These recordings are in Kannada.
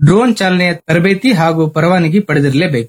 ಡ್ರೋನ್ ಚಾಲನೆಯ ತರಬೇತಿ ಹಾಗೂ ಪರವಾನಗಿ ಪಡೆದಿರಲೇಬೇಕು.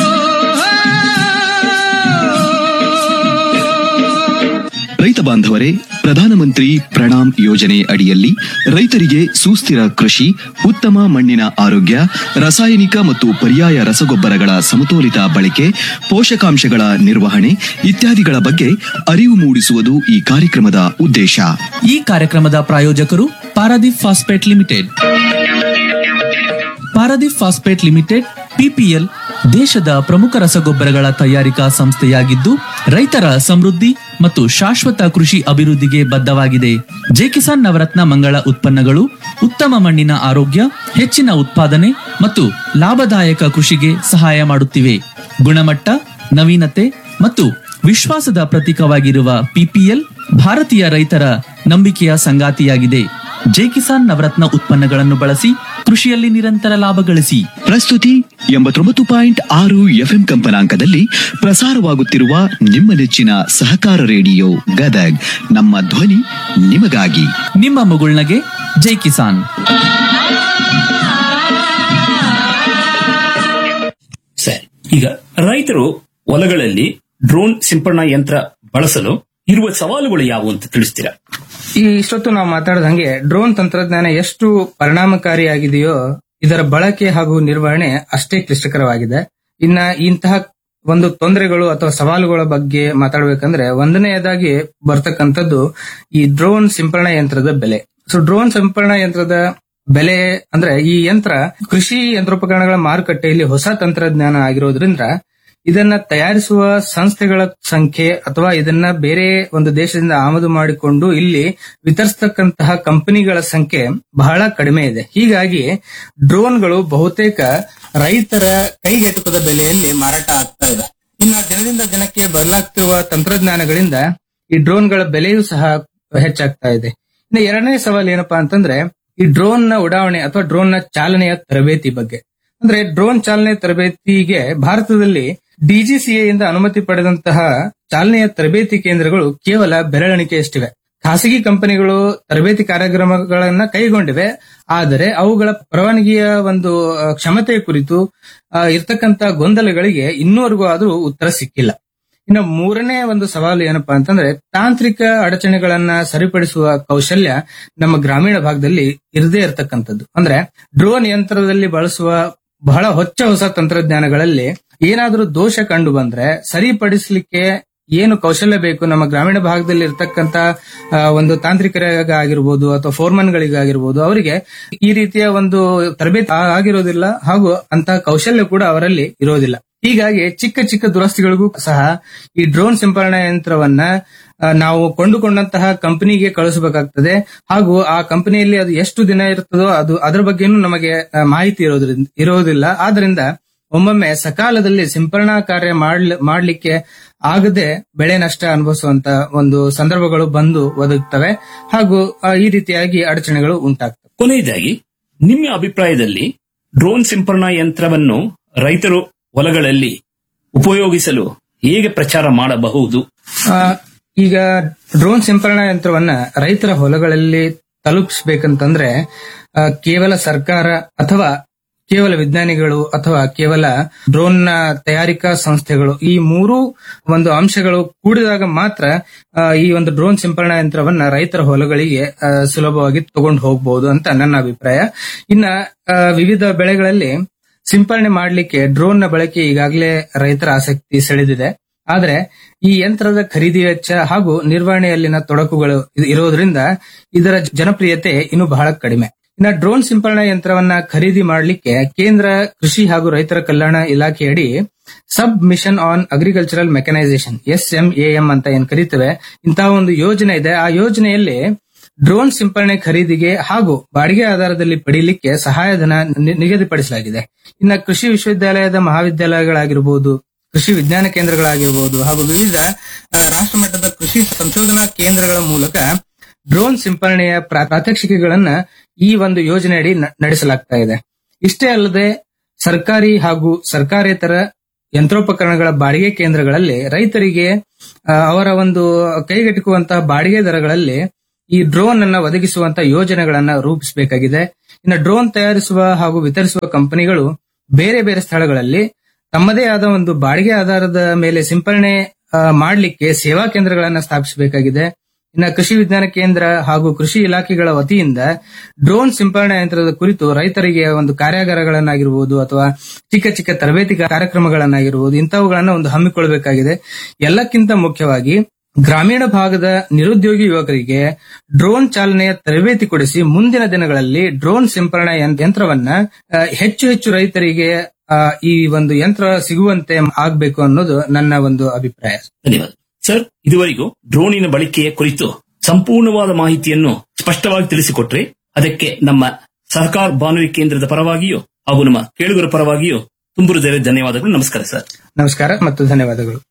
ರೈತ ಬಾಂಧವರೇ, ಪ್ರಧಾನಮಂತ್ರಿ ಪ್ರಣಾಮ್ ಯೋಜನೆ ಅಡಿಯಲ್ಲಿ ರೈತರಿಗೆ ಸುಸ್ಥಿರ ಕೃಷಿ, ಉತ್ತಮ ಮಣ್ಣಿನ ಆರೋಗ್ಯ, ರಾಸಾಯನಿಕ ಮತ್ತು ಪರ್ಯಾಯ ರಸಗೊಬ್ಬರಗಳ ಸಮತೋಲಿತ ಬಳಕೆ, ಪೋಷಕಾಂಶಗಳ ನಿರ್ವಹಣೆ ಇತ್ಯಾದಿಗಳ ಬಗ್ಗೆ ಅರಿವು ಮೂಡಿಸುವುದು ಈ ಕಾರ್ಯಕ್ರಮದ ಉದ್ದೇಶ. ಈ ಕಾರ್ಯಕ್ರಮದ ಪ್ರಾಯೋಜಕರು Paradip phosphate limited. Paradip phosphate limited ಪಿಪಿಎಲ್ ದೇಶದ ಪ್ರಮುಖ ರಸಗೊಬ್ಬರಗಳ ತಯಾರಿಕಾ ಸಂಸ್ಥೆಯಾಗಿದ್ದು, ರೈತರ ಸಮೃದ್ಧಿ ಮತ್ತು ಶಾಶ್ವತ ಕೃಷಿ ಅಭಿವೃದ್ಧಿಗೆ ಬದ್ಧವಾಗಿದೆ. ಜೆ ಕಿಸಾನ್ ನವರತ್ನ ಮಂಗಳ ಉತ್ಪನ್ನಗಳು ಉತ್ತಮ ಮಣ್ಣಿನ ಆರೋಗ್ಯ, ಹೆಚ್ಚಿನ ಉತ್ಪಾದನೆ ಮತ್ತು ಲಾಭದಾಯಕ ಕೃಷಿಗೆ ಸಹಾಯ ಮಾಡುತ್ತಿವೆ. ಗುಣಮಟ್ಟ, ನವೀನತೆ ಮತ್ತು ವಿಶ್ವಾಸದ ಪ್ರತೀಕವಾಗಿರುವ ಪಿಪಿಎಲ್ ಭಾರತೀಯ ರೈತರ ನಂಬಿಕೆಯ ಸಂಗಾತಿಯಾಗಿದೆ. ಜೆ ಕಿಸಾನ್ ನವರತ್ನ ಉತ್ಪನ್ನಗಳನ್ನು ಬಳಸಿ ಕೃಷಿಯಲ್ಲಿ ನಿರಂತರ ಲಾಭ ಗಳಿಸಿ. ಪ್ರಸ್ತುತಿ 89.6 FM ಕಂಪನಾಂಕದಲ್ಲಿ ಪ್ರಸಾರವಾಗುತ್ತಿರುವ ನಿಮ್ಮ ನೆಚ್ಚಿನ ಸಹಕಾರ ರೇಡಿಯೋ ಗದಗ್. ನಮ್ಮ ಧ್ವನಿ ನಿಮಗಾಗಿ. ನಿಮ್ಮ ಮುಗುಳ್ನಗೆ ಜೈ ಕಿಸಾನ್. ಸರಿ, ಈಗ ರೈತರು ಹೊಲಗಳಲ್ಲಿ ಡ್ರೋನ್ ಸಿಂಪರಣಾ ಯಂತ್ರ ಬಳಸಲು ಇರುವ ಸವಾಲುಗಳು ಯಾವುವು ಅಂತ ತಿಳಿಸ್ತೀರಾ? ಇಷ್ಟೊತ್ತು ನಾವು ಮಾತಾಡದಂಗೆ ಡ್ರೋನ್ ತಂತ್ರಜ್ಞಾನ ಎಷ್ಟು ಪರಿಣಾಮಕಾರಿಯಾಗಿದೆಯೋ ಇದರ ಬಳಕೆ ಹಾಗೂ ನಿರ್ವಹಣೆ ಅಷ್ಟೇ ಕ್ಲಿಷ್ಟಕರವಾಗಿದೆ. ಇನ್ನ ಇಂತಹ ಒಂದು ತೊಂದರೆಗಳು ಅಥವಾ ಸವಾಲುಗಳ ಬಗ್ಗೆ ಮಾತಾಡಬೇಕಂದ್ರೆ ಒಂದನೆಯದಾಗಿ ಬರ್ತಕ್ಕಂಥದ್ದು ಈ ಡ್ರೋನ್ ಸಿಂಪರಣಾ ಯಂತ್ರದ ಬೆಲೆ. ಡ್ರೋನ್ ಸಿಂಪರಣಾ ಯಂತ್ರದ ಬೆಲೆ ಅಂದ್ರೆ ಈ ಯಂತ್ರ ಕೃಷಿ ಯಂತ್ರೋಪಕರಣಗಳ ಮಾರುಕಟ್ಟೆಯಲ್ಲಿ ಹೊಸ ತಂತ್ರಜ್ಞಾನ ಆಗಿರೋದ್ರಿಂದ ಇದನ್ನ ತಯಾರಿಸುವ ಸಂಸ್ಥೆಗಳ ಸಂಖ್ಯೆ ಅಥವಾ ಇದನ್ನ ಬೇರೆ ಒಂದು ದೇಶದಿಂದ ಆಮದು ಮಾಡಿಕೊಂಡು ಇಲ್ಲಿ ವಿತರಿಸತಕ್ಕಂತಹ ಕಂಪನಿಗಳ ಸಂಖ್ಯೆ ಬಹಳ ಕಡಿಮೆ ಇದೆ. ಹೀಗಾಗಿ ಡ್ರೋನ್ಗಳು ಬಹುತೇಕ ರೈತರ ಕೈಗೆಟುಕದ ಬೆಲೆಯಲ್ಲಿ ಮಾರಾಟ ಆಗ್ತಾ ಇದೆ. ಇನ್ನು ದಿನದಿಂದ ದಿನಕ್ಕೆ ಬದಲಾಗ್ತಿರುವ ತಂತ್ರಜ್ಞಾನಗಳಿಂದ ಈ ಡ್ರೋನ್ಗಳ ಬೆಲೆಯೂ ಸಹ ಹೆಚ್ಚಾಗ್ತಾ ಇದೆ. ಇನ್ನು ಎರಡನೇ ಸವಾಲು ಏನಪ್ಪಾ ಅಂತಂದ್ರೆ ಈ ಡ್ರೋನ್ ನ ಉಡಾವಣೆ ಅಥವಾ ಡ್ರೋನ್ ನ ಚಾಲನೆಯ ತರಬೇತಿ ಬಗ್ಗೆ. ಅಂದ್ರೆ ಡ್ರೋನ್ ಚಾಲನೆ ತರಬೇತಿಗೆ ಭಾರತದಲ್ಲಿ ಡಿಜಿಸಿಎ ಇಂದ ಅನುಮತಿ ಪಡೆದಂತಹ ಚಾಲನೆಯ ತರಬೇತಿ ಕೇಂದ್ರಗಳು ಕೇವಲ ಬೆರಳೆಣಿಕೆಯಷ್ಟಿವೆ. ಖಾಸಗಿ ಕಂಪನಿಗಳು ತರಬೇತಿ ಕಾರ್ಯಕ್ರಮಗಳನ್ನ ಕೈಗೊಂಡಿವೆ, ಆದರೆ ಅವುಗಳ ಪರವಾನಗಿಯ ಒಂದು ಕ್ಷಮತೆಯ ಕುರಿತು ಇರ್ತಕ್ಕಂತ ಗೊಂದಲಗಳಿಗೆ ಇನ್ನೂವರೆಗೂ ಆದ್ರೂ ಉತ್ತರ ಸಿಕ್ಕಿಲ್ಲ. ಇನ್ನು ಮೂರನೇ ಒಂದು ಸವಾಲು ಏನಪ್ಪಾ ಅಂತಂದ್ರೆ ತಾಂತ್ರಿಕ ಅಡಚಣೆಗಳನ್ನ ಸರಿಪಡಿಸುವ ಕೌಶಲ್ಯ ನಮ್ಮ ಗ್ರಾಮೀಣ ಭಾಗದಲ್ಲಿ ಇರದೇ ಇರತಕ್ಕಂಥದ್ದು. ಅಂದ್ರೆ ಡ್ರೋನ್ ಯಂತ್ರದಲ್ಲಿ ಬಳಸುವ ಬಹಳ ಹೊಸ ತಂತ್ರಜ್ಞಾನಗಳಲ್ಲಿ ಏನಾದ್ರೂ ದೋಷ ಕಂಡು ಬಂದ್ರೆ ಸರಿಪಡಿಸಲಿಕ್ಕೆ ಏನು ಕೌಶಲ್ಯ ಬೇಕು ನಮ್ಮ ಗ್ರಾಮೀಣ ಭಾಗದಲ್ಲಿ ಇರ್ತಕ್ಕಂತ ಒಂದು ತಾಂತ್ರಿಕರಿಗಾಗಿರ್ಬೋದು ಅಥವಾ ಫೋರ್ಮನ್ಗಳಿಗಾಗಿರ್ಬೋದು ಅವರಿಗೆ ಈ ರೀತಿಯ ಒಂದು ತರಬೇತಿ ಆಗಿರೋದಿಲ್ಲ ಹಾಗೂ ಅಂತ ಕೌಶಲ್ಯ ಕೂಡ ಅವರಲ್ಲಿ ಇರೋದಿಲ್ಲ. ಹೀಗಾಗಿ ಚಿಕ್ಕ ಚಿಕ್ಕ ದುರಸ್ತಿಗಳಿಗೂ ಸಹ ಈ ಡ್ರೋನ್ ಸಿಂಪರಣಾ ಯಂತ್ರವನ್ನ ನಾವು ಕೊಂಡುಕೊಂಡಂತಹ ಕಂಪನಿಗೆ ಕಳಿಸಬೇಕಾಗ್ತದೆ ಹಾಗೂ ಆ ಕಂಪನಿಯಲ್ಲಿ ಅದು ಎಷ್ಟು ದಿನ ಇರ್ತದೋ ಅದರ ಬಗ್ಗೆನೂ ನಮಗೆ ಮಾಹಿತಿ ಇರೋದಿಲ್ಲ. ಆದ್ರಿಂದ ಒಮ್ಮೊಮ್ಮೆ ಸಕಾಲದಲ್ಲಿ ಸಿಂಪರಣಾ ಕಾರ್ಯ ಮಾಡ್ಲಿಕ್ಕೆ ಆಗದೆ ಬೆಳೆ ನಷ್ಟ ಅನುಭವಿಸುವಂತ ಒಂದು ಸಂದರ್ಭಗಳು ಬಂದು ಒದಗುತ್ತವೆ ಹಾಗೂ ಈ ರೀತಿಯಾಗಿ ಅಡಚಣೆಗಳು ಉಂಟಾಗ್ತವೆ. ಕೊನೆಯದಾಗಿ ನಿಮ್ಮ ಅಭಿಪ್ರಾಯದಲ್ಲಿ ಡ್ರೋನ್ ಸಿಂಪರಣಾ ಯಂತ್ರವನ್ನು ರೈತರು ಹೊಲಗಳಲ್ಲಿ ಉಪಯೋಗಿಸಲು ಹೇಗೆ ಪ್ರಚಾರ ಮಾಡಬಹುದು? ಈಗ ಡ್ರೋನ್ ಸಿಂಪರಣಾ ಯಂತ್ರವನ್ನ ರೈತರ ಹೊಲಗಳಲ್ಲಿ ತಲುಪಿಸಬೇಕಂತಂದ್ರೆ ಕೇವಲ ಸರ್ಕಾರ ಅಥವಾ ಕೇವಲ ವಿಜ್ಞಾನಿಗಳು ಅಥವಾ ಕೇವಲ ಡ್ರೋನ್ ನ ತಯಾರಿಕಾ ಸಂಸ್ಥೆಗಳು ಈ ಮೂರು ಒಂದು ಅಂಶಗಳು ಕೂಡಿದಾಗ ಮಾತ್ರ ಈ ಒಂದು ಡ್ರೋನ್ ಸಿಂಪರಣಾ ಯಂತ್ರವನ್ನ ರೈತರ ಹೊಲಗಳಿಗೆ ಸುಲಭವಾಗಿ ತಗೊಂಡು ಹೋಗಬಹುದು ಅಂತ ನನ್ನ ಅಭಿಪ್ರಾಯ. ಇನ್ನ ವಿವಿಧ ಬೆಳೆಗಳಲ್ಲಿ ಸಿಂಪರಣೆ ಮಾಡಲಿಕ್ಕೆ ಡ್ರೋನ್ ನ ಬಳಕೆ ಈಗಾಗಲೇ ರೈತರ ಆಸಕ್ತಿ ಸೆಳೆದಿದೆ. ಆದ್ರೆ ಈ ಯಂತ್ರದ ಖರೀದಿ ವೆಚ್ಚ ಹಾಗೂ ನಿರ್ವಹಣೆಯಲ್ಲಿನ ತೊಡಕುಗಳು ಇರೋದ್ರಿಂದ ಇದರ ಜನಪ್ರಿಯತೆ ಇನ್ನೂ ಬಹಳ ಕಡಿಮೆ. ಇನ್ನು ಡ್ರೋನ್ ಸಿಂಪರಣಾ ಯಂತ್ರವನ್ನ ಖರೀದಿ ಮಾಡಲಿಕ್ಕೆ ಕೇಂದ್ರ ಕೃಷಿ ಹಾಗೂ ರೈತರ ಕಲ್ಯಾಣ ಇಲಾಖೆಯಡಿ ಸಬ್ mission on agricultural mechanisation SMAM ಅಂತ ಏನ್ ಕರೀತೇವೆ ಇಂತಹ ಒಂದು ಯೋಜನೆ ಇದೆ. ಆ ಯೋಜನೆಯಲ್ಲಿ ಡ್ರೋನ್ ಸಿಂಪರಣೆ ಖರೀದಿಗೆ ಹಾಗೂ ಬಾಡಿಗೆ ಆಧಾರದಲ್ಲಿ ಪಡೆಯಲಿಕ್ಕೆ ಸಹಾಯಧನ ನಿಗದಿಪಡಿಸಲಾಗಿದೆ. ಇನ್ನು ಕೃಷಿ ವಿಶ್ವವಿದ್ಯಾಲಯದ ಮಹಾವಿದ್ಯಾಲಯಗಳಾಗಿರಬಹುದು, ಕೃಷಿ ವಿಜ್ಞಾನ ಕೇಂದ್ರಗಳಾಗಿರಬಹುದು ಹಾಗೂ ವಿವಿಧ ರಾಷ್ಟ್ರಮಟ್ಟದ ಕೃಷಿ ಸಂಶೋಧನಾ ಕೇಂದ್ರಗಳ ಮೂಲಕ ಡ್ರೋನ್ ಸಿಂಪರಣೆಯ ಪ್ರಾತ್ಯಕ್ಷಿಕೆಗಳನ್ನ ಈ ಒಂದು ಯೋಜನೆಯಡಿ ನಡೆಸಲಾಗ್ತಾ ಇದೆ. ಇಷ್ಟೇ ಅಲ್ಲದೆ ಸರ್ಕಾರಿ ಹಾಗೂ ಸರ್ಕಾರೇತರ ಯಂತ್ರೋಪಕರಣಗಳ ಬಾಡಿಗೆ ಕೇಂದ್ರಗಳಲ್ಲಿ ರೈತರಿಗೆ ಅವರ ಒಂದು ಕೈಗೆಟುಕುವಂತಹ ಬಾಡಿಗೆ ದರಗಳಲ್ಲಿ ಈ ಡ್ರೋನ್ ಅನ್ನ ಒದಗಿಸುವಂತಹ ಯೋಜನೆಗಳನ್ನ ರೂಪಿಸಬೇಕಾಗಿದೆ. ಇನ್ನು ಡ್ರೋನ್ ತಯಾರಿಸುವ ಹಾಗೂ ವಿತರಿಸುವ ಕಂಪನಿಗಳು ಬೇರೆ ಬೇರೆ ಸ್ಥಳಗಳಲ್ಲಿ ತಮ್ಮದೇ ಆದ ಒಂದು ಬಾಡಿಗೆ ಆಧಾರದ ಮೇಲೆ ಸಿಂಪರಣೆ ಮಾಡಲಿಕ್ಕೆ ಸೇವಾ ಕೇಂದ್ರಗಳನ್ನ ಸ್ಥಾಪಿಸಬೇಕಾಗಿದೆ. ಇನ್ನು ಕೃಷಿ ವಿಜ್ಞಾನ ಕೇಂದ್ರ ಹಾಗೂ ಕೃಷಿ ಇಲಾಖೆಗಳ ವತಿಯಿಂದ ಡ್ರೋನ್ ಸಿಂಪರಣಾ ಯಂತ್ರದ ಕುರಿತು ರೈತರಿಗೆ ಒಂದು ಕಾರ್ಯಾಗಾರಗಳನ್ನಾಗಿರ್ಬೋದು ಅಥವಾ ಚಿಕ್ಕ ಚಿಕ್ಕ ತರಬೇತಿ ಕಾರ್ಯಕ್ರಮಗಳನ್ನಾಗಿರ್ಬೋದು ಇಂಥವುಗಳನ್ನ ಒಂದು ಹಮ್ಮಿಕೊಳ್ಳಬೇಕಾಗಿದೆ. ಎಲ್ಲಕ್ಕಿಂತ ಮುಖ್ಯವಾಗಿ ಗ್ರಾಮೀಣ ಭಾಗದ ನಿರುದ್ಯೋಗಿ ಯುವಕರಿಗೆ ಡ್ರೋನ್ ಚಾಲನೆಯ ತರಬೇತಿ ಕೊಡಿಸಿ ಮುಂದಿನ ದಿನಗಳಲ್ಲಿ ಡ್ರೋನ್ ಸಿಂಪರಣಾ ಯಂತ್ರವನ್ನ ಹೆಚ್ಚು ಹೆಚ್ಚು ರೈತರಿಗೆ ಈ ಒಂದು ಯಂತ್ರ ಸಿಗುವಂತೆ ಆಗ್ಬೇಕು ಅನ್ನೋದು ನನ್ನ ಒಂದು ಅಭಿಪ್ರಾಯ. ಧನ್ಯವಾದ ಸರ್. ಇದುವರೆಗೂ ಡ್ರೋನಿನ ಬಳಕೆಯ ಕುರಿತು ಸಂಪೂರ್ಣವಾದ ಮಾಹಿತಿಯನ್ನು ಸ್ಪಷ್ಟವಾಗಿ ತಿಳಿಸಿಕೊಟ್ರೆ ಅದಕ್ಕೆ ನಮ್ಮ ಸಹಕಾರ ಬಾನುಲಿ ಕೇಂದ್ರದ ಪರವಾಗಿಯೂ ಹಾಗೂ ನಮ್ಮ ಕೇಳುಗರ ಪರವಾಗಿಯೂ ತುಂಬು ಧನ್ಯವಾದಗಳು. ನಮಸ್ಕಾರ ಸರ್. ನಮಸ್ಕಾರ ಮತ್ತು ಧನ್ಯವಾದಗಳು.